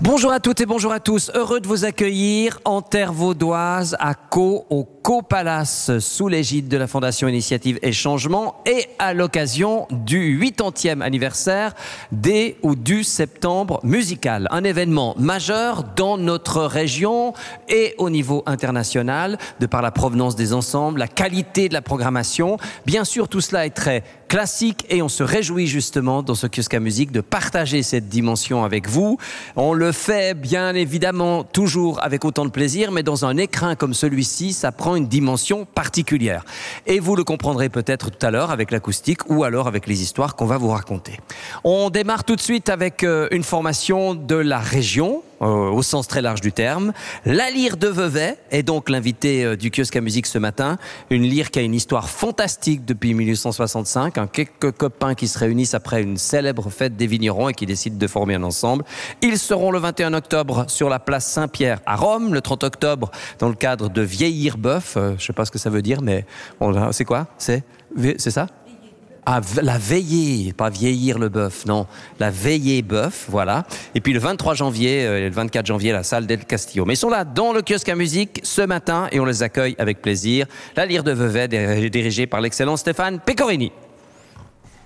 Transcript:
Bonjour à toutes et bonjour à tous. Heureux de vous accueillir en terre vaudoise à Caux, au Caux Palace, sous l'égide de la Fondation Initiative et Changement et à l'occasion du 80e anniversaire des ou du Septembre musical. Un événement majeur dans notre région et au niveau international, de par la provenance des ensembles, la qualité de la programmation. Bien sûr, tout cela est très classique et on se réjouit justement dans ce kiosque à musique de partager cette dimension avec vous. On le fait bien évidemment toujours avec autant de plaisir, mais dans un écrin comme celui-ci, ça prend une dimension particulière. Et vous le comprendrez peut-être tout à l'heure avec l'acoustique ou alors avec les histoires qu'on va vous raconter. On démarre tout de suite avec une formation de la région, au sens très large du terme. La lyre de Vevey est donc l'invité du kiosque à musique ce matin. Une lyre qui a une histoire fantastique depuis 1865. Quelques copains qui se réunissent après une célèbre fête des vignerons et qui décident de former un ensemble. Ils seront le 21 octobre sur la place Saint-Pierre à Rome, le 30 octobre dans le cadre de Vieillir Bœuf. Je ne sais pas ce que ça veut dire, mais c'est quoi? C'est ça? Ah, la veillée, pas vieillir le bœuf, non, la veillée bœuf, voilà. Et puis le 23 janvier et le 24 janvier, la salle d'El Castillo. Mais ils sont là dans le kiosque à musique ce matin et on les accueille avec plaisir. La lyre de Vevey dirigée par l'excellent Stéphane Pecorini.